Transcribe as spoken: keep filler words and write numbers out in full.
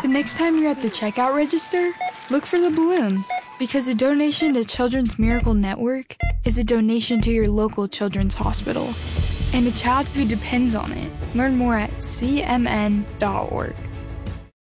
The next time you're at the checkout register, look for the balloon, because a donation to Children's Miracle Network is a donation to your local children's hospital and a child who depends on it. Learn more at c m n dot org.